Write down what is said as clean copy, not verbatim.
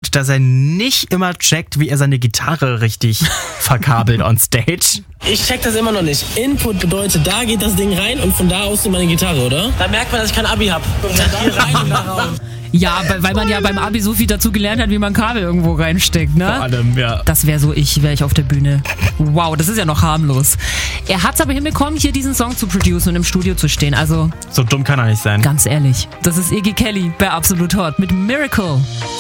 und dass er nicht immer checkt, wie er seine Gitarre richtig verkabelt on stage. Ich check das immer noch nicht. Input bedeutet, da geht das Ding rein und von da aus in meine Gitarre, oder? Da merkt man, dass ich kein Abi hab. Hier rein und da raus. Ja, weil man ja beim Abi so viel dazu gelernt hat, wie man Kabel irgendwo reinsteckt, ne? Vor allem, ja. Das wäre ich auf der Bühne. Wow, das ist ja noch harmlos. Er hat es aber hinbekommen, hier diesen Song zu producen und im Studio zu stehen. Also, So dumm kann er nicht sein. ganz ehrlich, das ist Iggy Kelly bei Absolut Hot mit Miracle.